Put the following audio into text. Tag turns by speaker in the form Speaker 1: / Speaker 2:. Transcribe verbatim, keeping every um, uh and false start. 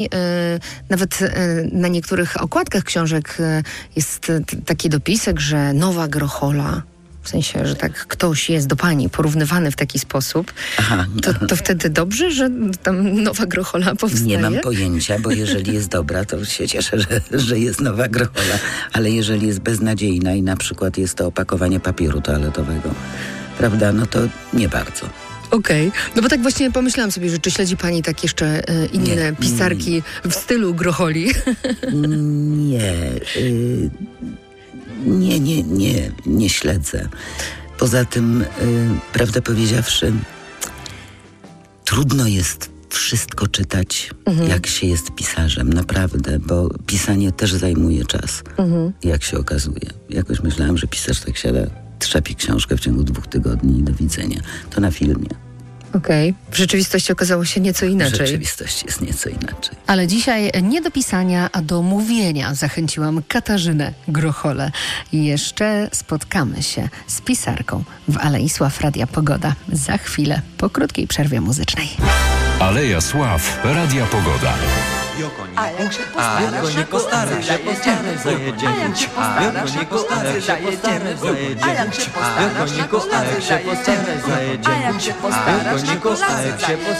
Speaker 1: Nawet na niektórych okładkach książek jest t- taki dopisek, że nowa Grochola. W sensie, że tak ktoś jest do pani porównywany w taki sposób,
Speaker 2: Aha, no.
Speaker 1: to, to wtedy dobrze, że tam nowa Grochola powstaje?
Speaker 2: Nie mam pojęcia, bo jeżeli jest dobra, to się cieszę, że, że jest nowa Grochola, ale jeżeli jest beznadziejna i na przykład jest to opakowanie papieru toaletowego, prawda, no to nie bardzo.
Speaker 1: Okej, okay. No bo tak właśnie pomyślałam sobie, że czy śledzi pani tak jeszcze y, inne nie, pisarki nie. w stylu Grocholi?
Speaker 2: Nie, y, nie, nie, nie, nie śledzę. Poza tym, y, prawdę powiedziawszy, trudno jest wszystko czytać, mhm. jak się jest pisarzem, naprawdę, bo pisanie też zajmuje czas, mhm. jak się okazuje. Jakoś myślałam, że pisarz tak siada, trzepi książkę w ciągu dwóch tygodni i do widzenia. To na filmie.
Speaker 1: Okej. Okay. W rzeczywistości okazało się nieco inaczej.
Speaker 2: W rzeczywistości jest nieco inaczej.
Speaker 1: Ale dzisiaj nie do pisania, a do mówienia zachęciłam Katarzynę Grocholę. I jeszcze spotkamy się z pisarką w Alei Sław Radia Pogoda za chwilę, po krótkiej przerwie muzycznej.
Speaker 3: Aleja Sław Radia Pogoda.
Speaker 4: A jak się postarasz, nie postarasz, zajedziemy, zajedziemy. A jak się postarasz, zajedziemy, zajedziemy. A jak się postarasz, nie postarasz, zajedziemy, zajedziemy. A jak się postarasz, nie postarasz, zajedziemy.